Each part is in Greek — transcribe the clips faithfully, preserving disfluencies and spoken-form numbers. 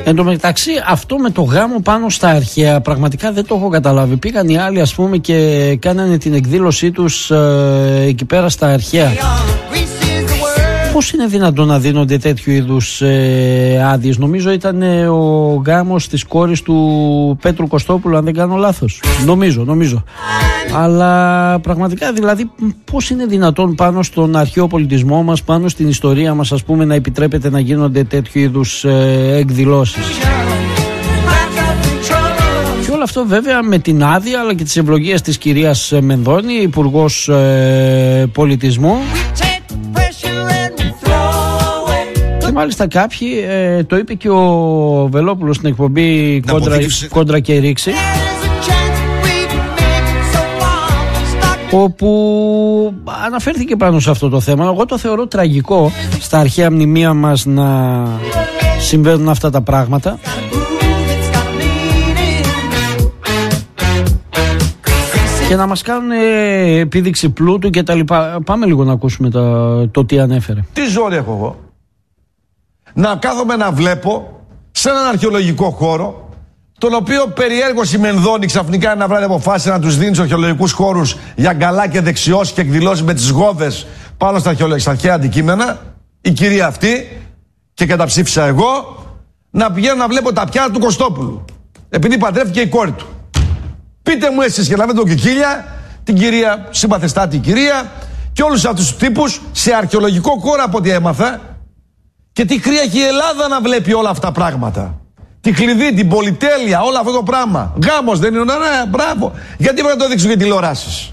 Εν τω μεταξύ, αυτό με το γάμο πάνω στα αρχαία πραγματικά δεν το έχω καταλάβει. Πήγαν οι άλλοι, ας πούμε, και κάνανε την εκδήλωσή τους ε, εκεί πέρα στα αρχαία. Πώς είναι δυνατόν να δίνονται τέτοιου είδους ε, άδειες? Νομίζω ήταν ε, ο γάμος της κόρης του Πέτρου Κωστόπουλου, αν δεν κάνω λάθος. Νομίζω, νομίζω. Αλλά πραγματικά, δηλαδή, πώς είναι δυνατόν πάνω στον αρχαίο πολιτισμό μας, πάνω στην ιστορία μας, ας πούμε, να επιτρέπεται να γίνονται τέτοιου είδους ε, εκδηλώσεις? Και όλο αυτό βέβαια με την άδεια αλλά και τις ευλογίες της κυρίας Μενδώνη, Υπουργός ε, Πολιτισμού. Και μάλιστα κάποιοι, ε, το είπε και ο Βελόπουλος στην εκπομπή κόντρα, κόντρα και Ρήξη, όπου αναφέρθηκε πάνω σε αυτό το θέμα. Εγώ το θεωρώ τραγικό στα αρχαία μνημεία μας να συμβαίνουν αυτά τα πράγματα. Και να μας κάνουν επίδειξη πλούτου και τα λοιπά. Πάμε λίγο να ακούσουμε τα, το τι ανέφερε. Τι ζόρι έχω εγώ να κάθομαι να βλέπω σε έναν αρχαιολογικό χώρο, τον οποίο περιέργως η Μενδώνη ξαφνικά ένα βράδυ αποφάσισε να τους δίνει στους αρχαιολογικούς χώρους για γκαλά και δεξιώσεις και εκδηλώσεις με τις γόβες πάνω στα, στα αρχαία αντικείμενα, η κυρία αυτή, και καταψήφισα εγώ, να πηγαίνω να βλέπω τα πιάτα του Κωστόπουλου, επειδή παντρεύτηκε η κόρη του. Πείτε μου εσείς, και να βλέπετε τον Κικίλια, την κυρία, συμπαθεστάτη κυρία, και όλους αυτούς τους τύπους σε αρχαιολογικό χώρο από ό,τι έμαθα. Και τι χρία έχει η Ελλάδα να βλέπει όλα αυτά τα πράγματα? Τη κλειδί, την πολυτέλεια, όλο αυτό το πράγμα. Γάμος δεν είναι? Ναι, μπράβο. Γιατί πρέπει να το δείξουν για τηλεοράσεις?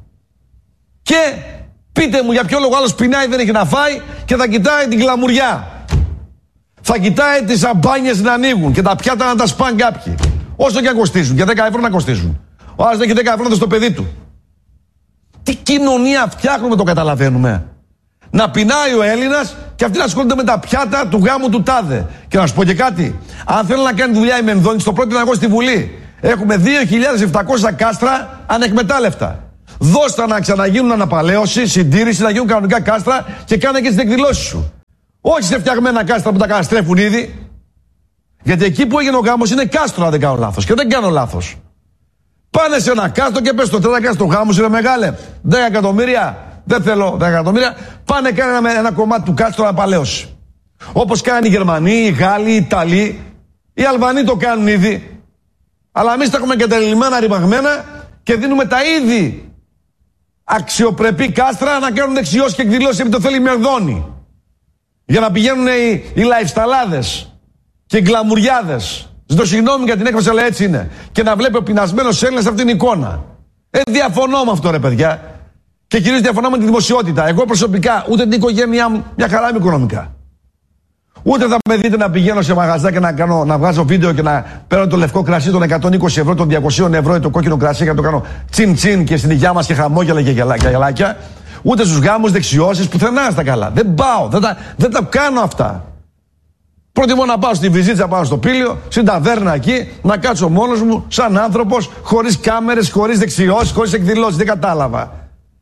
Και πείτε μου για ποιο λόγο άλλος πεινάει, δεν έχει να φάει και θα κοιτάει την κλαμουριά. Θα κοιτάει τις σαμπάνιες να ανοίγουν και τα πιάτα να τα σπάνε κάποιοι. Όσο και αν κοστίζουν, και δέκα ευρώ να κοστίζουν. Ο άλλος έχει δέκα ευρώ να δώσει στο παιδί του. Τι κοινωνία φτιάχνουμε, το καταλαβαίνουμε? Να πεινάει ο Έλληνας και αυτοί να ασχολούνται με τα πιάτα του γάμου του τάδε. Και να σου πω και κάτι. Αν θέλω να κάνει δουλειά η Μενδώνη, στο πρώτο εγώ στη Βουλή έχουμε δύο χιλιάδες επτακόσια κάστρα ανεκμετάλλευτα. Δώστα να ξαναγίνουν αναπαλαίωση, συντήρηση, να γίνουν κανονικά κάστρα και κάνε και τις εκδηλώσεις σου. Όχι σε φτιαγμένα κάστρα που τα καταστρέφουν ήδη. Γιατί εκεί που έγινε ο γάμος είναι κάστρο, αν δεν κάνω λάθος. Και δεν κάνω λάθος. Πάνε σε ένα κάστρο και πες το τρέλα κάστρο γάμος είναι μεγάλε. δέκα εκατομμύρια. Δεν θέλω δέκα εκατομμύρια. Πάνε κάνει ένα, ένα κομμάτι του κάστρο αναπαλαίωση. Όπως κάνουν οι Γερμανοί, οι Γάλλοι, οι Ιταλοί. Οι Αλβανοί το κάνουν ήδη. Αλλά εμείς τα έχουμε εγκαταλειμμένα, ρημαγμένα και δίνουμε τα ήδη αξιοπρεπή κάστρα να κάνουν δεξιώσεις και εκδηλώσεις επειδή το θέλει η Μενδώνη. Για να πηγαίνουν οι, οι λαϊφσταλάδες και οι γκλαμουριάδες. Ζητώ συγγνώμη για την έκφραση, αλλά έτσι είναι. Και να βλέπει ο πεινασμένος Έλληνας αυτήν την εικόνα. Ε, διαφωνώ με αυτό, ρε παιδιά. Και κυρίως διαφωνώ με τη δημοσιότητα. Εγώ προσωπικά, ούτε την οικογένειά μου, μια χαρά είμαι οικονομικά. Ούτε θα με δείτε να πηγαίνω σε μαγαζιά και να, κάνω, να βγάζω βίντεο και να παίρνω το λευκό κρασί των εκατόν είκοσι ευρώ, των διακόσια ευρώ ή το κόκκινο κρασί και να το κάνω τσιν τσιν και στην υγειά μας και χαμόγελα και γελάκια. Ούτε στους γάμους, δεξιώσεις, πουθενά στα καλά. Δεν πάω, δεν τα, δεν τα κάνω αυτά. Προτιμώ να πάω στη Βυζίτσα πάνω στο Πήλιο, στην ταβέρνα εκεί, να κάτσω μόνος μου, σαν άνθρωπος, χωρίς κάμερες, χωρίς δεξιώσεις, χωρίς εκδηλώσεις. Δεν κατάλαβα.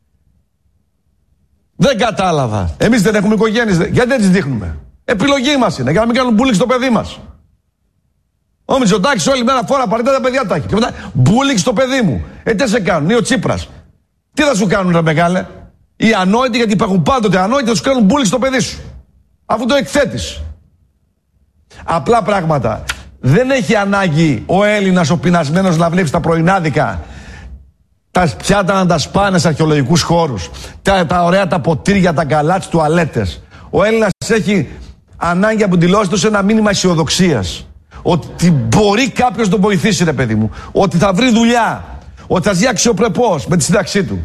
Δεν κατάλαβα. Εμείς δεν έχουμε οικογένειες, γιατί δεν τις δείχνουμε? Επιλογή μας είναι, για να μην κάνουν μπούλιξ στο παιδί μας. Ο Μητσοτάκης όλη μέρα φορά παρετά τα παιδιά τα έχει. Και μετά μπούλιξ στο παιδί μου. Ε, τι σε κάνουν, ή ο Τσίπρας. Τι θα σου κάνουν, ρε μεγάλε? Οι ανόητοι, γιατί υπάρχουν πάντοτε ανόητοι, θα σου κάνουν μπούλιξ στο παιδί σου. Αφού το εκθέτεις. Απλά πράγματα. Δεν έχει ανάγκη ο Έλληνας, ο πεινασμένος, να βλέπει τα πρωινάδικα τα πιάτα να τα σπάνε σε αρχαιολογικούς χώρους. Τα, τα ωραία τα ποτήρια, τα καλά, τις τουαλέτες. Ο Έλληνας έχει ανάγκη από την δηλώση του σε ένα μήνυμα αισιοδοξίας. Ότι μπορεί κάποιος να τον βοηθήσει, ρε παιδί μου. Ότι θα βρει δουλειά. Ότι θα ζει αξιοπρεπώς με τη σύνταξή του.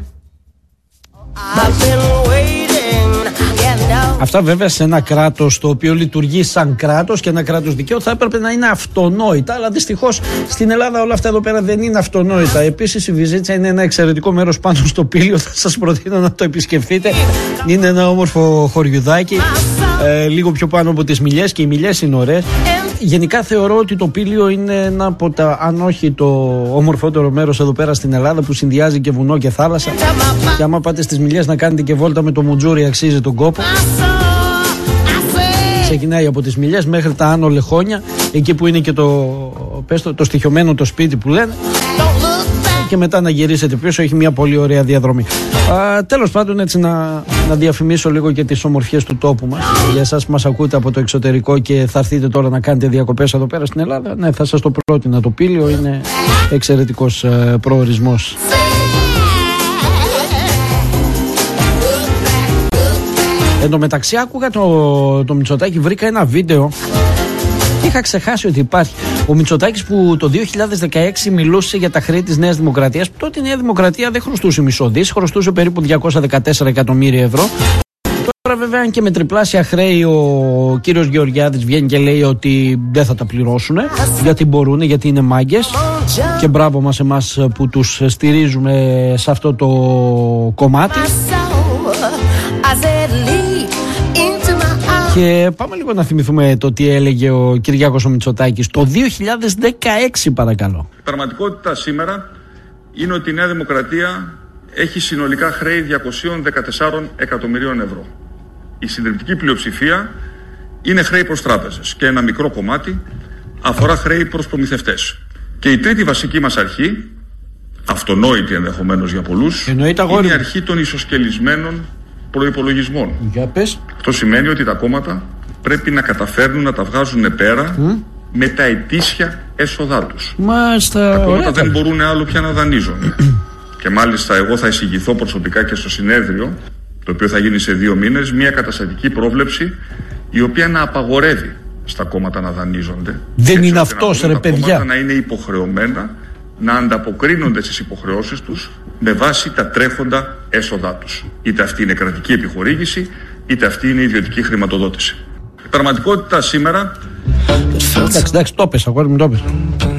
Αυτά βέβαια σε ένα κράτος το οποίο λειτουργεί σαν κράτος και ένα κράτος δικαίου θα έπρεπε να είναι αυτονόητα, αλλά δυστυχώς στην Ελλάδα όλα αυτά εδώ πέρα δεν είναι αυτονόητα. Επίσης η Βυζίτσα είναι ένα εξαιρετικό μέρος πάνω στο Πήλιο, θα σας προτείνω να το επισκεφτείτε. Είναι ένα όμορφο χωριουδάκι, ε, λίγο πιο πάνω από τις Μιλιές, και οι Μιλιές είναι ωραίες. Γενικά θεωρώ ότι το Πήλιο είναι ένα από τα, αν όχι το ομορφότερο μέρος εδώ πέρα στην Ελλάδα, που συνδυάζει και βουνό και θάλασσα. Και άμα πάτε στις Μιλιές να κάνετε και βόλτα με το μουτζούρι, αξίζει τον κόπο. Σε ξεκινάει από τις Μιλιές μέχρι τα Άνω Λεχόνια, εκεί που είναι και το, πες το, το στοιχειωμένο το σπίτι που λένε, και μετά να γυρίσετε πίσω. Έχει μια πολύ ωραία διαδρομή. Α, τέλος πάντων, έτσι να, να διαφημίσω λίγο και τις ομορφιές του τόπου μας. Για εσάς που μας ακούτε από το εξωτερικό και θα έρθετε τώρα να κάνετε διακοπές εδώ πέρα στην Ελλάδα, ναι, θα σας το πρότεινα. Το Πήλιο είναι εξαιρετικός ε, προορισμός. Εν τω μεταξύ άκουγα το, το Μητσοτάκη, βρήκα ένα βίντεο. Είχα ξεχάσει ότι υπάρχει. Ο Μητσοτάκης που το δύο χιλιάδες δεκαέξι μιλούσε για τα χρέη της Νέας Δημοκρατίας. Τότε η Νέα Δημοκρατία δεν χρωστούσε μισό δις, χρωστούσε περίπου διακόσια δεκατέσσερα εκατομμύρια ευρώ. Τώρα βέβαια, αν και με τριπλάσια χρέη, ο κύριος Γεωργιάδης βγαίνει και λέει ότι δεν θα τα πληρώσουν, γιατί μπορούν, γιατί είναι μάγκες. Και μπράβο μας εμάς που τους στηρίζουμε σε αυτό το κομμάτι. Και πάμε λίγο να θυμηθούμε το τι έλεγε ο Κυριάκος ο Μητσοτάκης το δύο χιλιάδες δεκαέξι, παρακαλώ. Η πραγματικότητα σήμερα είναι ότι η Νέα Δημοκρατία έχει συνολικά χρέη διακόσια δεκατέσσερα εκατομμυρίων ευρώ. Η συντριπτική πλειοψηφία είναι χρέη προς τράπεζες και ένα μικρό κομμάτι αφορά χρέη προς προμηθευτές. Και η τρίτη βασική μας αρχή, αυτονόητη ενδεχομένως για πολλούς, είναι η αρχή των ισοσκελισμένων προϋπολογισμών. Για πες. Αυτό σημαίνει ότι τα κόμματα πρέπει να καταφέρνουν να τα βγάζουν πέρα mm. με τα ετήσια έσοδά τους. Μάλιστα. Τα κόμματα δεν μπορούν άλλο πια να δανείζουν. Και μάλιστα εγώ θα εισηγηθώ προσωπικά και στο συνέδριο, το οποίο θα γίνει σε δύο μήνες, μια καταστατική πρόβλεψη η οποία να απαγορεύει στα κόμματα να δανείζονται. Δεν είναι αυτός, ρε παιδιά. Τα κόμματα να είναι υποχρεωμένα να ανταποκρίνονται στις υποχρεώσεις τους με βάση τα τρέχοντα έσοδά τους. Είτε αυτή είναι κρατική επιχορήγηση, είτε αυτή είναι ιδιωτική χρηματοδότηση. Η πραγματικότητα σήμερα... Εντάξει, εντάξει, το πες, αγόρι μου, το πες.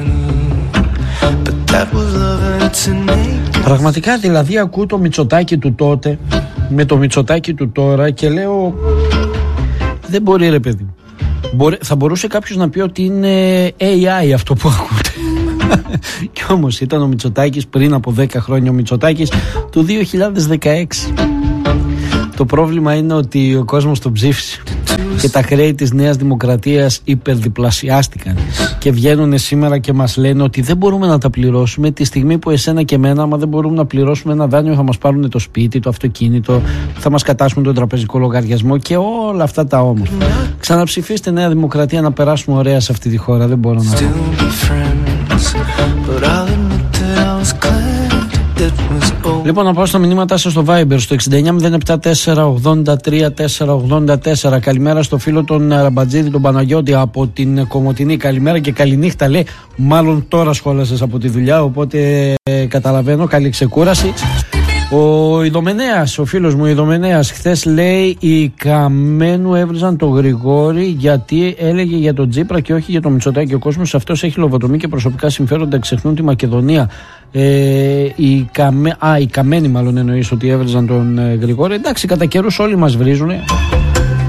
Πραγματικά, δηλαδή, ακούω το Μητσοτάκη του τότε με το Μητσοτάκη του τώρα και λέω, δεν μπορεί, ρε παιδί. Μπορεί, θα μπορούσε κάποιος να πει ότι είναι έι άι αυτό που ακούτε. Κι όμως ήταν ο Μητσοτάκης πριν από δέκα χρόνια, ο Μητσοτάκης του δύο χιλιάδες δεκαέξι. Το πρόβλημα είναι ότι ο κόσμος τον ψήφισε και τα χρέη της Νέας Δημοκρατίας υπερδιπλασιάστηκαν και βγαίνουν σήμερα και μας λένε ότι δεν μπορούμε να τα πληρώσουμε, τη στιγμή που εσένα και εμένα, άμα δεν μπορούμε να πληρώσουμε ένα δάνειο, θα μας πάρουν το σπίτι, το αυτοκίνητο, θα μας κατάσουν τον τραπεζικό λογαριασμό και όλα αυτά τα όμορφα. Ξαναψηφίστε Νέα Δημοκρατία να περάσουμε ωραία σε αυτή τη χώρα, δεν μπορώ να πω. Λοιπόν, να πάω στα μηνύματά σας στο Viber στο εξήντα εννιά μηδέν επτά τέσσερα ογδόντα τρία τέσσερα ογδόντα τέσσερα. Καλημέρα στο φίλο τον Ραμπατζίδη, τον Παναγιώτη από την Κομοτηνή. Καλημέρα και καληνύχτα, λέει. Μάλλον τώρα σχόλασες από τη δουλειά, οπότε ε, καταλαβαίνω. Καλή ξεκούραση. Ο Ιδωμενέας, ο φίλος μου ο Ιδωμενέας, χθες λέει οι Καμένου έβριζαν τον Γρηγόρη γιατί έλεγε για τον Τσίπρα και όχι για τον Μητσοτάκη. Ο κόσμος αυτός έχει λογοτομή και προσωπικά συμφέροντα, ξεχνούν τη Μακεδονία. Ε, οι, Καμε... Α, οι Καμένοι μάλλον εννοείς ότι έβριζαν τον ε, Γρηγόρη. Εντάξει, κατά καιρούς όλοι μας βρίζουν.